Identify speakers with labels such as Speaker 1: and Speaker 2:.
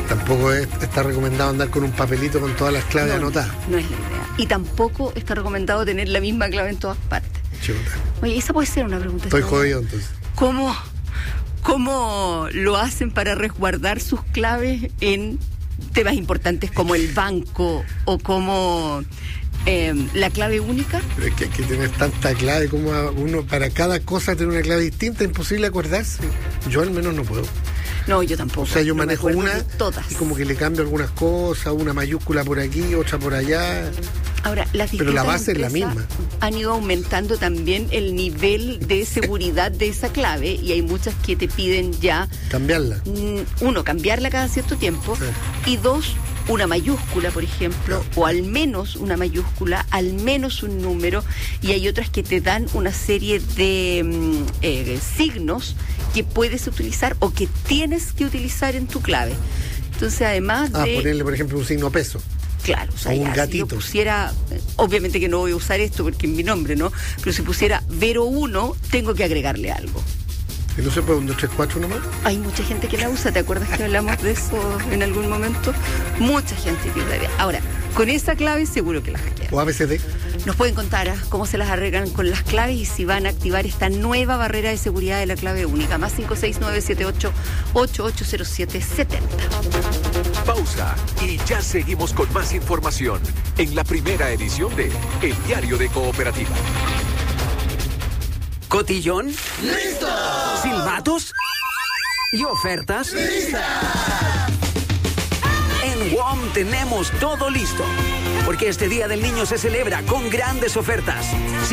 Speaker 1: tampoco está recomendado andar con un papelito con todas las claves anotadas.
Speaker 2: No es la idea. Y tampoco está recomendado tener la misma clave en todas partes.
Speaker 1: Chuta.
Speaker 2: Oye, esa puede ser una pregunta.
Speaker 1: Estoy jodido entonces.
Speaker 2: ¿Cómo lo hacen para resguardar sus claves en temas importantes como el banco o como la clave única?
Speaker 1: Pero es que hay que tener tanta clave como uno para cada cosa tener una clave distinta, imposible acordarse. Yo al menos no puedo.
Speaker 2: No, yo tampoco.
Speaker 1: O sea, yo
Speaker 2: no
Speaker 1: manejo una
Speaker 2: todas.
Speaker 1: Y como que le cambio algunas cosas, una mayúscula por aquí, otra por allá.
Speaker 2: Ahora, las
Speaker 1: pero la base es la misma.
Speaker 2: Han ido aumentando también el nivel de seguridad de esa clave y hay muchas que te piden ya
Speaker 1: cambiarla.
Speaker 2: Uno, cambiarla cada cierto tiempo, sí. Y dos, una mayúscula, por ejemplo, o al menos una mayúscula, al menos un número, y hay otras que te dan una serie de signos que puedes utilizar o que tienes que utilizar en tu clave. Entonces, además de...
Speaker 1: ponerle, por ejemplo, un signo peso.
Speaker 2: Claro, o sea,
Speaker 1: un gatito.
Speaker 2: Si yo pusiera, obviamente que no voy a usar esto porque es mi nombre, ¿no? Pero si pusiera Vero 1, tengo que agregarle algo.
Speaker 1: ¿Y no se puede un 2, 3, 4 nomás?
Speaker 2: Hay mucha gente que la usa, ¿te acuerdas que hablamos de eso en algún momento? Mucha gente que usa. Ahora, con esa clave seguro que la hackean.
Speaker 1: ¿O ABCD?
Speaker 2: Nos pueden contar cómo se las arreglan con las claves y si van a activar esta nueva barrera de seguridad de la clave única. Más 56978880770.
Speaker 3: Pausa y ya seguimos con más información en la primera edición de El Diario de Cooperativa.
Speaker 4: ¿Cotillón?
Speaker 5: ¡Listo!
Speaker 4: ¿Silbatos? ¿Y ofertas?
Speaker 5: ¡Lista!
Speaker 4: En WOM tenemos todo listo, porque este Día del Niño se celebra con grandes ofertas.